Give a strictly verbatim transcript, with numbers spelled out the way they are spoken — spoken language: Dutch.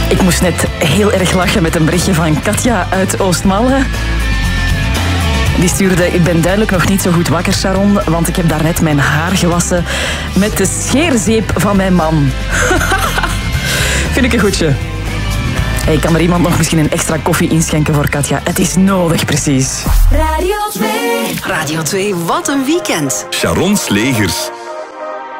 Ik moest net heel erg lachen met een berichtje van Katja uit Oostmalle. Die stuurde, ik ben duidelijk nog niet zo goed wakker, Sharon, want ik heb daarnet mijn haar gewassen met de scheerzeep van mijn man. Vind ik een goedje. Hey, kan er iemand nog misschien een extra koffie inschenken voor Katja? Het is nodig, precies. Radio twee. Radio twee, wat een weekend. Sharon Slegers.